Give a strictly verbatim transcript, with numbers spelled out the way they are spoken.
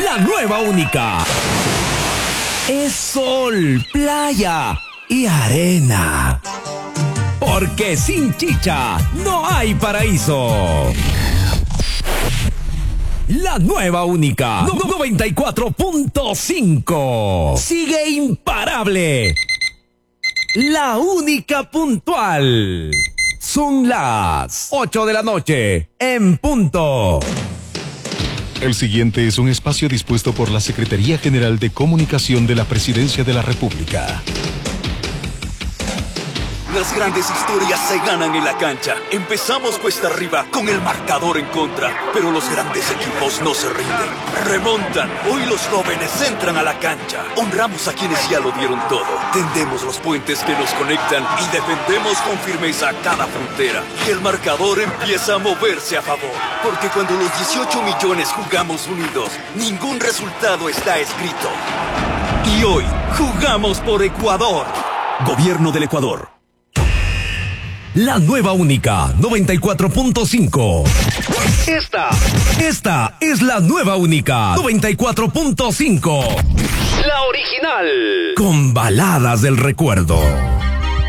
La nueva única es sol, playa y arena. Porque sin chicha no hay paraíso. La nueva única no- noventa y cuatro punto cinco sigue imparable. La única puntual. Son las ocho de la noche en punto. El siguiente es un espacio dispuesto por la Secretaría General de Comunicación de la Presidencia de la República. Las grandes historias se ganan en la cancha. Empezamos cuesta arriba con el marcador en contra, pero los grandes equipos no se rinden. Remontan. Hoy los jóvenes entran a la cancha. Honramos a quienes ya lo dieron todo. Tendemos los puentes que nos conectan y defendemos con firmeza cada frontera. Y el marcador empieza a moverse a favor. Porque cuando los dieciocho millones jugamos unidos, ningún resultado está escrito. Y hoy jugamos por Ecuador. Gobierno del Ecuador. La nueva única noventa y cuatro punto cinco. Esta, esta es la nueva única noventa y cuatro punto cinco. La original. Con baladas del recuerdo.